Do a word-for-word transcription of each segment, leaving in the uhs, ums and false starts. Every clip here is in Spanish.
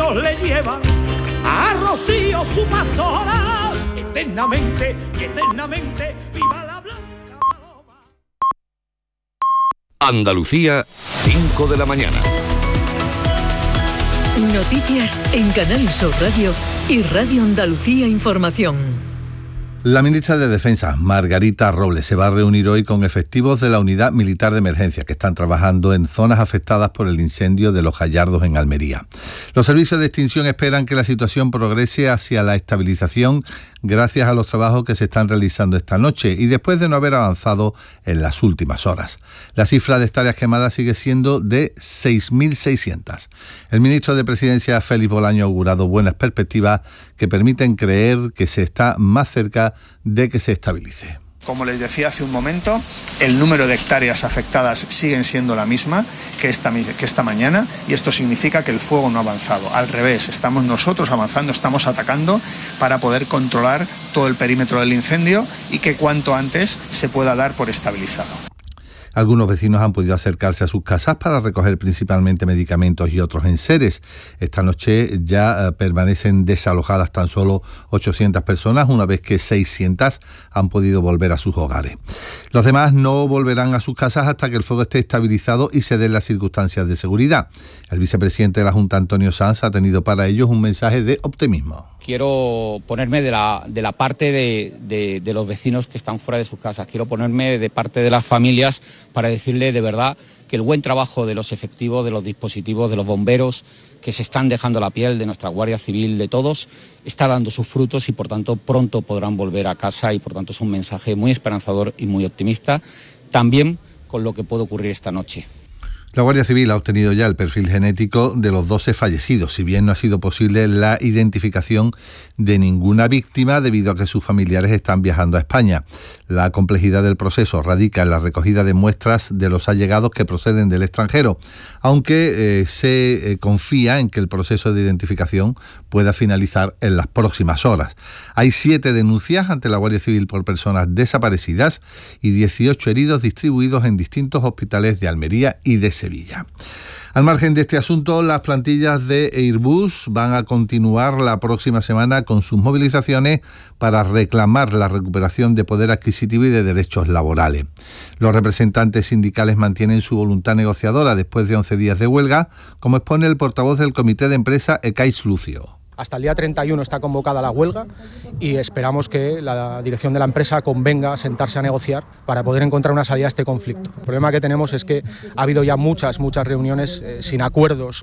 toros le llevan a Rocío su pastora. Eternamente y eternamente viva la blanca paloma. Andalucía, cinco de la mañana. Noticias en Canal Sur Radio y Radio Andalucía Información. La ministra de Defensa, Margarita Robles, se va a reunir hoy con efectivos de la Unidad Militar de Emergencia que están trabajando en zonas afectadas por el incendio de Los Gallardos en Almería. Los servicios de extinción esperan que la situación progrese hacia la estabilización gracias a los trabajos que se están realizando esta noche y después de no haber avanzado en las últimas horas. La cifra de hectáreas quemadas sigue siendo de seis mil seiscientas. El ministro de Presidencia, Félix Bolaño, ha augurado buenas perspectivas que permiten creer que se está más cerca de que se estabilice. Como les decía hace un momento, el número de hectáreas afectadas siguen siendo la misma que esta, que esta mañana y esto significa que el fuego no ha avanzado. Al revés, estamos nosotros avanzando, estamos atacando para poder controlar todo el perímetro del incendio y que cuanto antes se pueda dar por estabilizado. Algunos vecinos han podido acercarse a sus casas para recoger principalmente medicamentos y otros enseres. Esta noche ya eh, permanecen desalojadas tan solo ochocientas personas, una vez que seiscientas han podido volver a sus hogares. Los demás no volverán a sus casas hasta que el fuego esté estabilizado y se den las circunstancias de seguridad. El vicepresidente de la Junta, Antonio Sanz, ha tenido para ellos un mensaje de optimismo. Quiero ponerme de la, de la parte de, de, de los vecinos que están fuera de sus casas. Quiero ponerme de parte de las familias para decirle de verdad que el buen trabajo de los efectivos, de los dispositivos, de los bomberos, que se están dejando la piel, de nuestra Guardia Civil, de todos, está dando sus frutos y por tanto pronto podrán volver a casa y por tanto es un mensaje muy esperanzador y muy optimista, también con lo que puede ocurrir esta noche. La Guardia Civil ha obtenido ya el perfil genético de los doce fallecidos, si bien no ha sido posible la identificación de ninguna víctima debido a que sus familiares están viajando a España. La complejidad del proceso radica en la recogida de muestras de los allegados que proceden del extranjero, aunque eh, se eh, confía en que el proceso de identificación pueda finalizar en las próximas horas. Hay siete denuncias ante la Guardia Civil por personas desaparecidas y dieciocho heridos distribuidos en distintos hospitales de Almería y de Sevilla. Al margen de este asunto, las plantillas de Airbus van a continuar la próxima semana con sus movilizaciones para reclamar la recuperación de poder adquisitivo y de derechos laborales. Los representantes sindicales mantienen su voluntad negociadora después de once días de huelga, como expone el portavoz del comité de empresa, Ekais Lucio. Hasta el día treinta y uno está convocada la huelga y esperamos que la dirección de la empresa convenga a sentarse a negociar para poder encontrar una salida a este conflicto. El problema que tenemos es que ha habido ya muchas, muchas reuniones eh, sin acuerdos.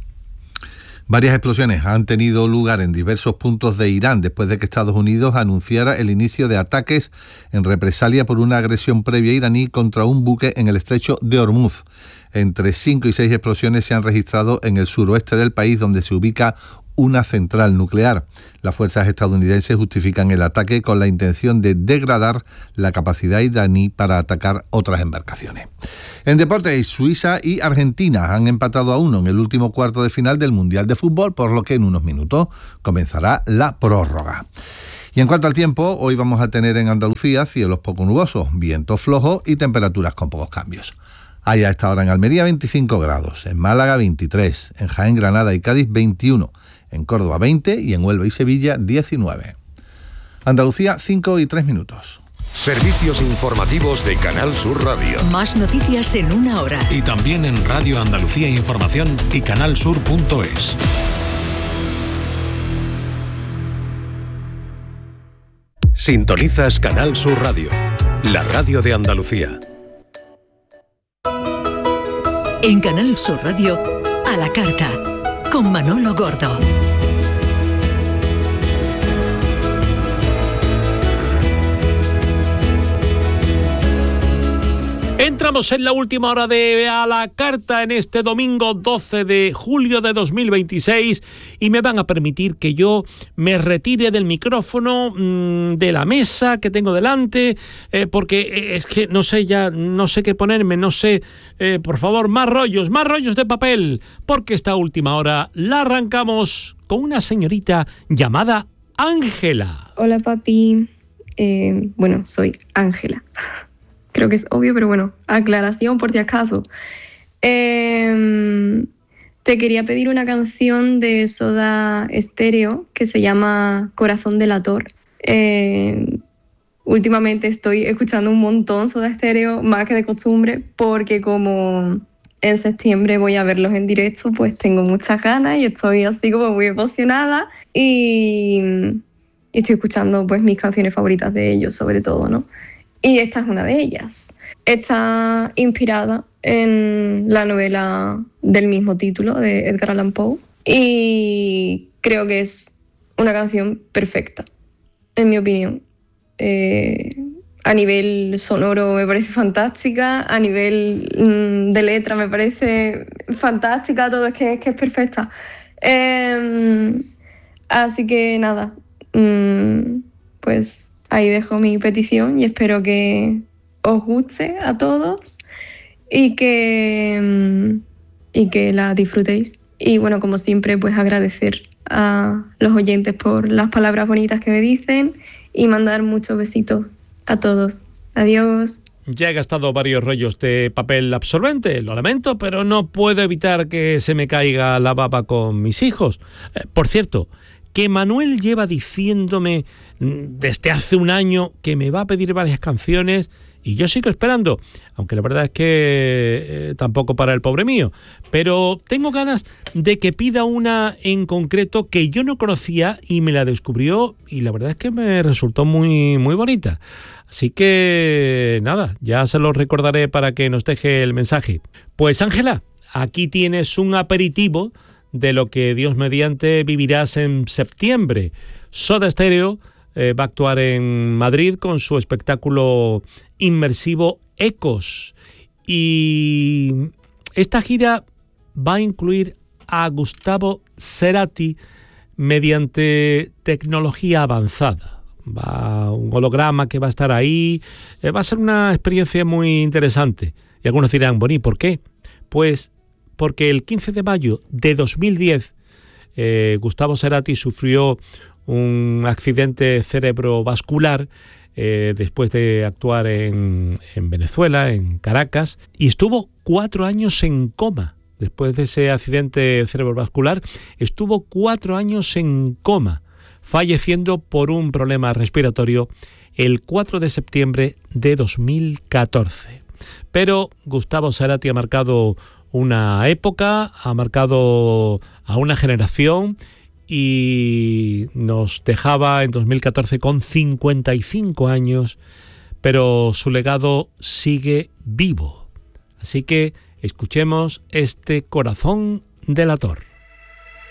Varias explosiones han tenido lugar en diversos puntos de Irán después de que Estados Unidos anunciara el inicio de ataques en represalia por una agresión previa iraní contra un buque en el estrecho de Hormuz. Entre cinco y seis explosiones se han registrado en el suroeste del país, donde se ubica una central nuclear. Las fuerzas estadounidenses justifican el ataque con la intención de degradar la capacidad iraní para atacar otras embarcaciones. En deportes, Suiza y Argentina han empatado a uno en el último cuarto de final del Mundial de Fútbol, por lo que en unos minutos comenzará la prórroga. Y en cuanto al tiempo, hoy vamos a tener en Andalucía cielos poco nubosos, vientos flojos y temperaturas con pocos cambios. Hay a esta hora en Almería veinticinco grados, en Málaga veintitrés, en Jaén, Granada y Cádiz veintiuno, en Córdoba veinte y en Huelva y Sevilla diecinueve. Andalucía, cinco y tres minutos. Servicios informativos de Canal Sur Radio. Más noticias en una hora. Y también en Radio Andalucía Información y canalsur punto es. Sintonizas Canal Sur Radio, la radio de Andalucía. En Canal Sur Radio, a la carta, con Manolo Gordo. Entramos en la última hora de A la Carta en este domingo doce de julio de dos mil veintiséis y me van a permitir que yo me retire del micrófono, mmm, de la mesa que tengo delante, eh, porque es que no sé ya, no sé qué ponerme, no sé, eh, por favor, más rollos, más rollos de papel, porque esta última hora la arrancamos con una señorita llamada Ángela. Hola papi, eh, bueno, soy Ángela. Creo que es obvio, pero bueno, aclaración por si acaso. Eh, te quería pedir una canción de Soda Stereo que se llama Corazón delator. Eh, últimamente estoy escuchando un montón Soda Stereo, más que de costumbre, porque como en septiembre voy a verlos en directo, pues tengo muchas ganas y estoy así como muy emocionada y, y estoy escuchando pues mis canciones favoritas de ellos sobre todo, ¿no? Y esta es una de ellas. Está inspirada en la novela del mismo título de Edgar Allan Poe y creo que es una canción perfecta, en mi opinión. Eh, a nivel sonoro me parece fantástica, a nivel mm, de letra me parece fantástica, todo es que, es que es perfecta. Eh, así que nada, mm, pues ahí dejo mi petición y espero que os guste a todos y que, y que la disfrutéis. Y bueno, como siempre, pues agradecer a los oyentes por las palabras bonitas que me dicen y mandar muchos besitos a todos. Adiós. Ya he gastado varios rollos de papel absorbente, lo lamento, pero no puedo evitar que se me caiga la baba con mis hijos. Eh, por cierto, que Manuel lleva diciéndome desde hace un año que me va a pedir varias canciones y yo sigo esperando, aunque la verdad es que eh, tampoco para el pobre mío, pero tengo ganas de que pida una en concreto que yo no conocía y me la descubrió y la verdad es que me resultó muy, muy bonita. Así que nada, ya se lo recordaré para que nos deje el mensaje. Pues Ángela, aquí tienes un aperitivo de lo que Dios mediante vivirás en septiembre. Soda Stereo eh, va a actuar en Madrid con su espectáculo inmersivo Ecos. Y esta gira va a incluir a Gustavo Cerati mediante tecnología avanzada. Va un holograma que va a estar ahí. Eh, va a ser una experiencia muy interesante. Y algunos dirán, bueno, ¿y por qué? Pues porque el quince de mayo de dos mil diez eh, Gustavo Cerati sufrió un accidente cerebrovascular eh, después de actuar en, en Venezuela, en Caracas, y estuvo cuatro años en coma. Después de ese accidente cerebrovascular, estuvo cuatro años en coma, falleciendo por un problema respiratorio el cuatro de septiembre de dos mil catorce. Pero Gustavo Cerati ha marcado una época, ha marcado a una generación y nos dejaba en dos mil catorce con cincuenta y cinco años, pero su legado sigue vivo. Así que escuchemos este Corazón delator.